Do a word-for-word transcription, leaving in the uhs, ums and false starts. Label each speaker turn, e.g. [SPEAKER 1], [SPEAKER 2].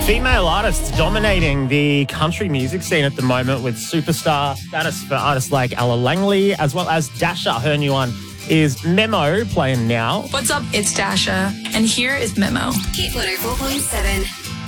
[SPEAKER 1] Female artists dominating the country music scene at the moment with superstar status for artists like Ella Langley as well as Dasha. Her new one is Memo, playing now.
[SPEAKER 2] What's up? It's Dasha, and here is Memo.
[SPEAKER 3] Hit one oh four point seven.